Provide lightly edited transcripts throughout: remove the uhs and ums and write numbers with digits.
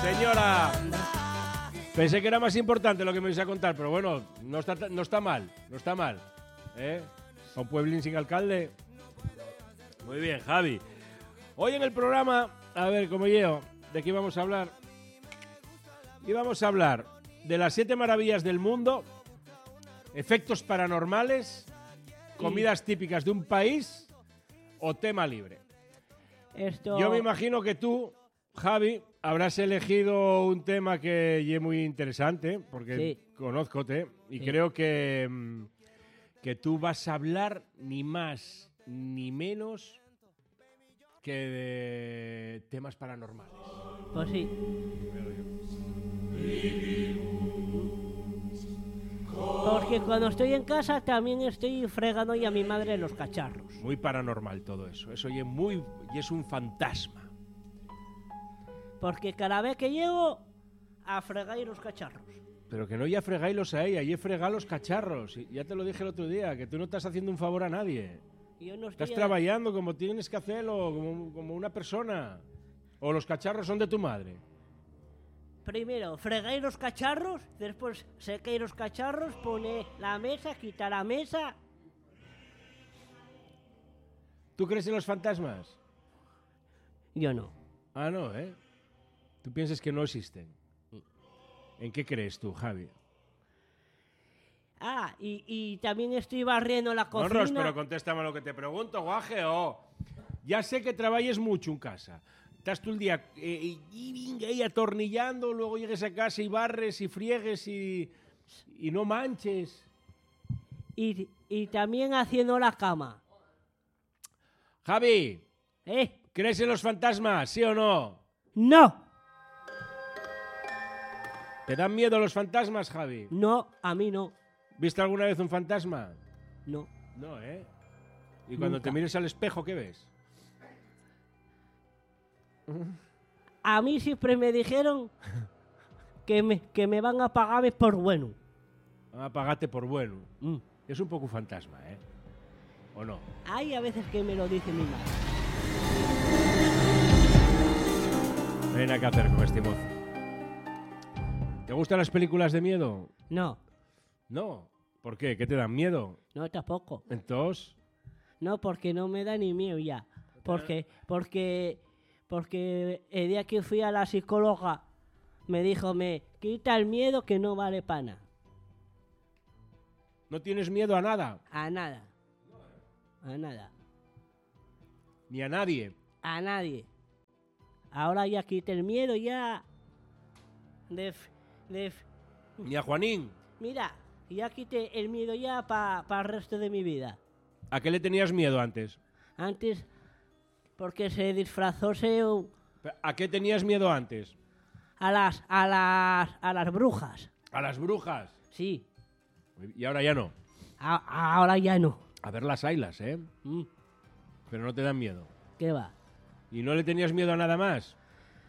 Señora, pensé que era más importante lo que me ibas a contar, pero bueno, no está mal, no está mal. A un pueblín sin alcalde. Muy bien, Javi. Hoy en el programa, a ver, como yo, ¿de qué íbamos a hablar? Íbamos a hablar de las 7 maravillas del mundo, efectos paranormales, comidas típicas de un país o tema libre. Yo me imagino que tú, Javi, habrás elegido un tema que es muy interesante, porque conózcote, y creo que tú vas a hablar ni más ni menos que de temas paranormales. Pues sí. Porque cuando estoy en casa también estoy fregando y a mi madre los cacharros. Muy paranormal todo eso. Eso y es un fantasma. Porque cada vez que llego a fregar los cacharros. Pero que no ya fregáislos a ella, y fregar los cacharros. Ya te lo dije el otro día, que tú no estás haciendo un favor a nadie. Yo no Estás trabajando como tienes que hacerlo, como una persona. O los cacharros son de tu madre. Primero, fregáis los cacharros, después secáis los cacharros, pone la mesa, quita la mesa. ¿Tú crees en los fantasmas? Yo no. Ah, no, ¿eh? ¿Tú piensas que no existen? ¿En qué crees tú, Javi? Ah, y también estoy barriendo la cocina. No, Ros, pero contéstame lo que te pregunto, guaje. Ya sé que trabajes mucho en casa. Estás todo el día y atornillando, luego llegues a casa y barres y friegues y no manches. Y también haciendo la cama. Javi, ¿crees en los fantasmas, sí o no? ¡No! ¿Te dan miedo los fantasmas, Javi? No, a mí no. ¿Viste alguna vez un fantasma? No. No, ¿eh? ¿Y cuando Nunca. te mires al espejo, qué ves? A mí siempre me dijeron que me van a pagar por bueno. Van a pagarte por bueno. Es un poco fantasma, ¿eh? ¿O no? Hay a veces que me lo dice mi madre. No hay nada que hacer con este mozo. ¿Te gustan las películas de miedo? No. No. ¿Por qué? ¿Qué te dan miedo? No, tampoco. Entonces, No, porque no me da ni miedo ya. Porque el día que fui a la psicóloga me dijo, me quita el miedo que no vale pana. ¿no tienes miedo a nada? A nada. A nada. Ni a nadie. A nadie. Ahora ya quité el miedo ya. Ni a Juanín. Mira, ya quité el miedo ya para el resto de mi vida. ¿A qué le tenías miedo antes? Antes, porque se disfrazó ¿A qué tenías miedo antes? a las brujas. ¿A las brujas? Sí. Y ahora ya no. Ahora ya no. A ver las ailas, ¿eh? Pero no te dan miedo. ¿Qué va? ¿Y no le tenías miedo a nada más?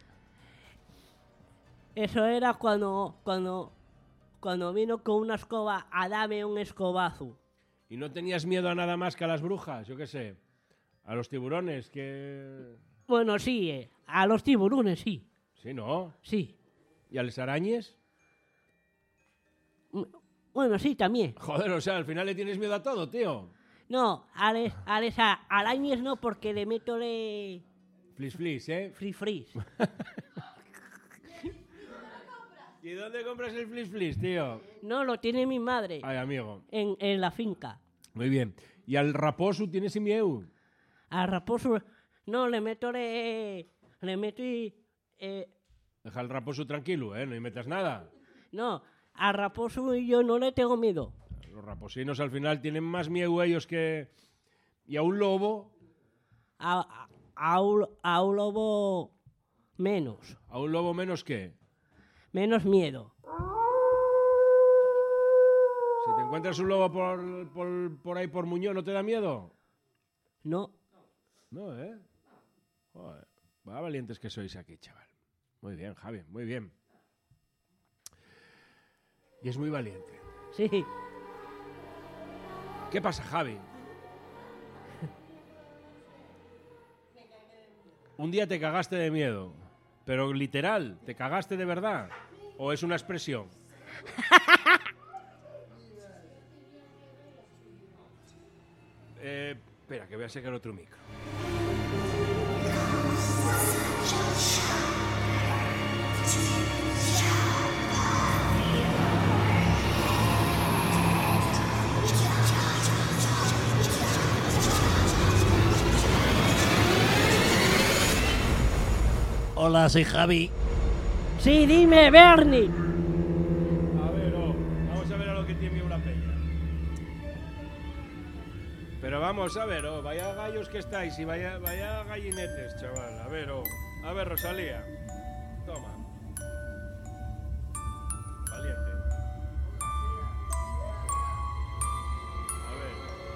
Eso era cuando vino con una escoba a darme un escobazo. ¿Y no tenías miedo a nada más que a las brujas? Yo qué sé. A los tiburones, que... Bueno, sí, a los tiburones, sí. Sí, ¿no? Sí. ¿Y a las arañas? Bueno, sí, también. Joder, o sea, al final le tienes miedo a todo, tío. No, a las arañas no, porque le meto Flis, ¿eh? fris. ¿Y dónde compras el flis, tío? No, lo tiene mi madre. Ay, amigo. En la finca. Muy bien. ¿Y al raposo tienes miedo? Al raposo, no, le meto Deja al raposo tranquilo, ¿eh? No le metas nada. no, al raposo yo no le tengo miedo. Los raposinos al final tienen más miedo ellos que... ¿Y a un lobo? A un lobo menos. ¿A un lobo menos qué? Menos miedo. Si te encuentras un lobo por ahí por Muñoz, ¿no te da miedo? No. No, ¿eh? Joder, va valientes que sois aquí, chaval. Muy bien, Javi, muy bien. Y es muy valiente. Sí. ¿Qué pasa, Javi? Un día te cagaste de miedo, Pero literal, ¿te cagaste de verdad? ¿O es una expresión? Espera, que voy a sacar otro micro. Hola, soy Javi. Sí, dime, Bernie. A ver, vamos a ver a lo que tiene una peña. Pero vamos a ver, vaya gallos que estáis y vaya gallinetes, chaval. A ver, Rosalía. Toma. Valiente. A ver,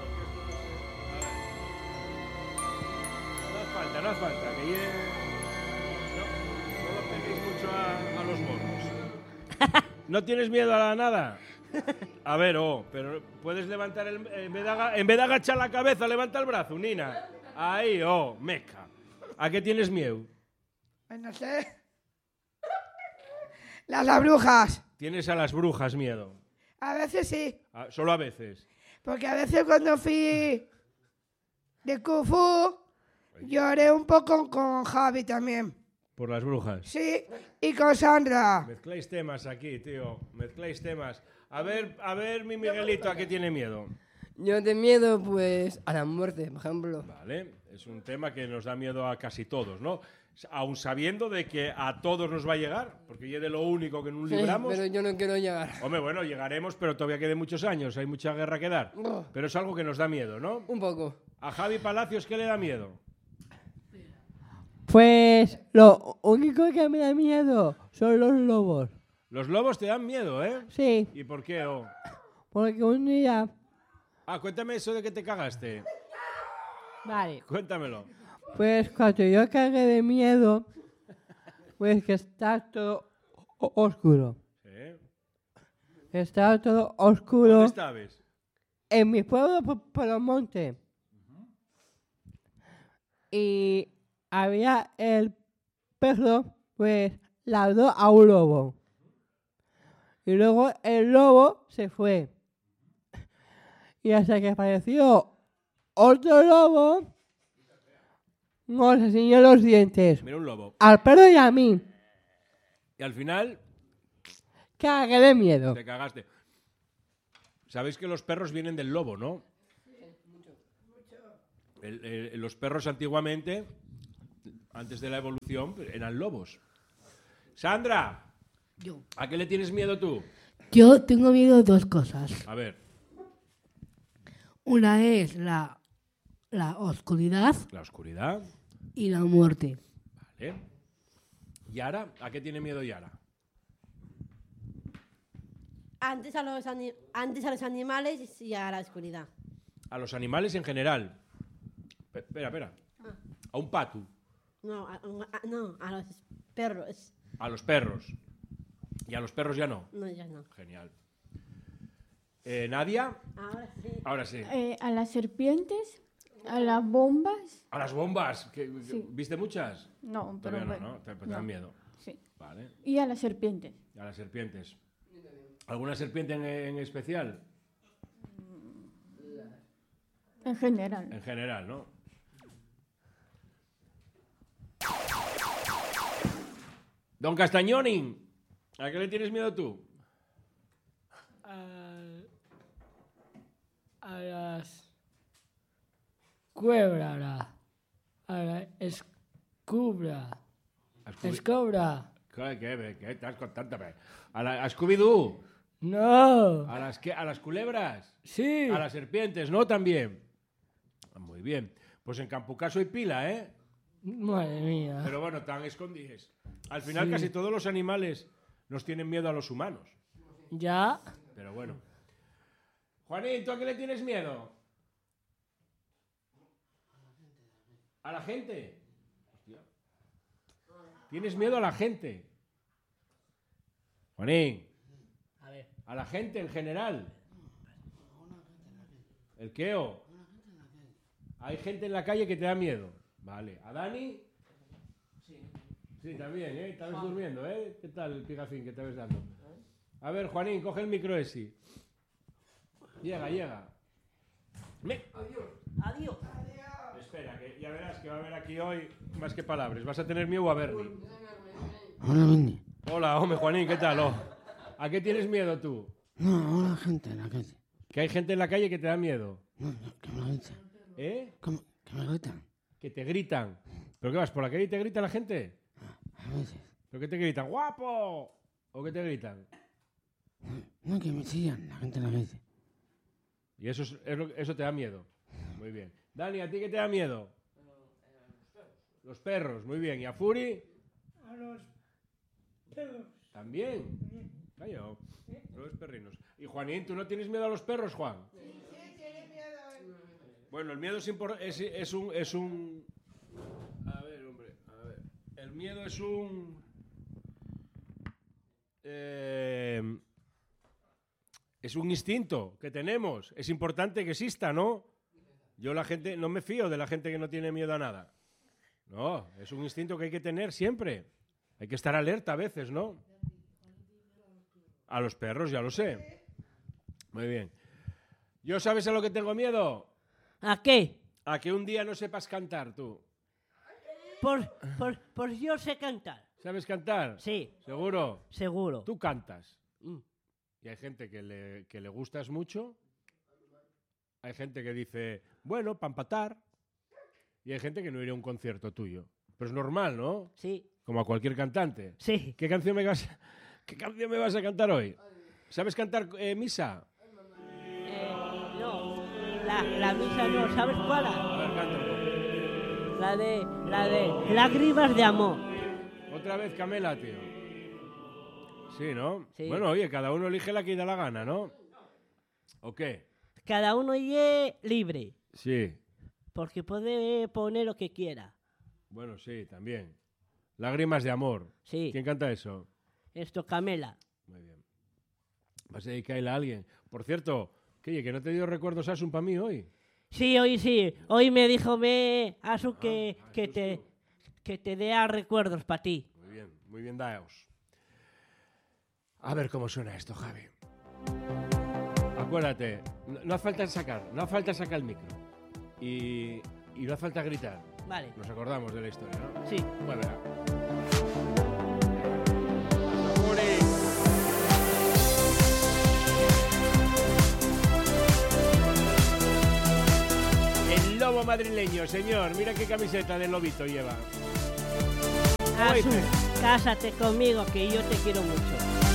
porque esto no hace falta, que no lo peguéis mucho a los morros. ¿No tienes miedo a la nada? A ver, pero puedes levantar en vez de agachar la cabeza, levanta el brazo, Nina. Ahí, meca. ¿A qué tienes miedo? Pues no sé. Las brujas. Tienes a las brujas miedo. A veces sí. Solo a veces. Porque a veces cuando fui de Kung Fu, lloré un poco con Javi también. Por las brujas. Sí, y con Sandra. Mezcláis temas aquí, tío. Mezcláis temas. A ver, mi Miguelito, ¿a qué tiene miedo? Yo de miedo, pues, a la muerte, por ejemplo. Vale, es un tema que nos da miedo a casi todos, ¿no? Aún sabiendo de que a todos nos va a llegar, porque ya de lo único que nos Sí, libramos. pero yo no quiero llegar. Hombre, bueno, llegaremos, pero todavía quedan muchos años, hay mucha guerra que dar. Oh. Pero es algo que nos da miedo, ¿no? Un poco. A Javi Palacios, ¿qué le da miedo? Pues lo único que me da miedo son los lobos. Los lobos te dan miedo, ¿eh? Sí, ¿Y por qué? porque un día... Cuéntame eso de que te cagaste. Vale. Cuéntamelo. Pues cuando yo cagué de miedo, pues que está todo oscuro. ¿Sí? Está todo oscuro ¿Dónde estabas? en mi pueblo por los montes. Y había el perro, pues, ladró a un lobo. Y luego el lobo se fue. Y hasta que apareció otro lobo, nos enseñó los dientes. Mira un lobo. Al perro y a mí. Y al final Cagué de miedo. te cagaste. Sabéis que los perros vienen del lobo, ¿no? Los perros antiguamente, antes de la evolución, eran lobos. Sandra, Yo. ¿a qué le tienes miedo tú? Yo tengo miedo de dos cosas. A ver, Una es la oscuridad la oscuridad, y la muerte. ¿vale? Yara, ¿a qué tiene miedo Yara? Antes a los animales y a la oscuridad. A los animales en general. Espera. A un pato. No, a los perros. A los perros. Y a los perros ya no. No, ya no. Genial. ¿Nadia? Ahora sí. Ahora sí. A las serpientes, a las bombas. A las bombas. Sí. ¿Viste muchas? No, pero Todavía bueno, no, ¿no? Te dan miedo. Sí. Vale. Y a las serpientes. Y a las serpientes. ¿Alguna serpiente en especial? En general. En general, ¿no? Don Castañoni, ¿a qué le tienes miedo tú? A las cuebras, a la escubra, escobra. ¿Qué estás contándome? ¿A Scooby-Doo? No, ¿A las culebras? sí, ¿A las serpientes, no? También. Muy bien. Pues en Campucaso hay pila, ¿eh? madre mía. Pero bueno, tan escondidas. Al final Sí. casi todos los animales nos tienen miedo a los humanos. Ya, Pero bueno. Juanín, ¿tú a qué le tienes miedo? ¿A la gente? Hostia. ¿Tienes miedo a la gente? Juanín. a ver, ¿A la gente en general? ¿El queo? Hay gente en la calle que te da miedo. Vale. ¿A Dani? Sí. Sí, también, ¿eh? Estabas durmiendo, ¿eh? ¿Qué tal el pigafín que te ves dando? A ver, Juanín, coge el micro ese. Llega. Adiós. Espera, que ya verás que va a haber aquí hoy más que palabras. Vas a tener miedo a Bernie. Hola, Benny. Hola, hombre, Juanín, ¿qué tal? Oh. ¿A qué tienes miedo tú? No, hola, gente en la calle. ¿Que hay gente en la calle que te da miedo? No, que me lo gritan. ¿Eh? ¿Cómo? Que me lo gritan. Que te gritan. ¿Pero qué vas, por la calle y te grita la gente? A veces. ¿Pero qué te gritan? ¡Guapo! ¿O qué te gritan? No, que me chillan la gente en la calle. Y eso, eso te da miedo. Muy bien. Dani, ¿a ti qué te da miedo? Los perros, muy bien. ¿Y a Furi? A los perros. También. Callao. Los perrinos. Y Juanín, ¿tú no tienes miedo a los perros, Juan? Sí, tiene miedo. Bueno, el miedo es un... A ver, hombre, a ver. El miedo es un... es un instinto que tenemos. Es importante que exista, ¿no? Yo no me fío de la gente que no tiene miedo a nada. No, es un instinto que hay que tener siempre. Hay que estar alerta a veces, ¿no? A los perros, ya lo sé. Muy bien. ¿Yo sabes a lo que tengo miedo? ¿A qué? A que un día no sepas cantar, tú. Pues yo sé cantar. ¿Sabes cantar? Sí. ¿Seguro? Seguro. Tú cantas. Y hay gente que le gustas mucho. Hay gente que dice, bueno, para empatar. Y hay gente que no iría a un concierto tuyo. Pero es normal, ¿no? Sí. Como a cualquier cantante. Sí. ¿Qué canción me vas a cantar hoy? ¿Sabes cantar misa? No. La misa no. ¿Sabes cuál? A ver, canta un poco. La de Lágrimas de Amor. Otra vez Camela, tío. Sí, ¿no? Sí. Bueno, oye, cada uno elige la que da la gana, ¿no? ¿O qué? Cada uno es libre. Sí. Porque puede poner lo que quiera. Bueno, sí, también. Lágrimas de amor. Sí. ¿Quién canta eso? Esto, Camela. Muy bien. ¿Vas a dedicarle a alguien? Por cierto, que no te dio recuerdos Asun para mí hoy. Sí. Hoy me dijo Asu que te dé recuerdos para ti. Muy bien, daos. A ver cómo suena esto, Javi. Acuérdate, no hace falta sacar el micro. Y no hace falta gritar. Vale. Nos acordamos de la historia, ¿no? Sí. Bueno, venga. El lobo madrileño, señor. Mira qué camiseta de lobito lleva. Asu, cásate conmigo que yo te quiero mucho.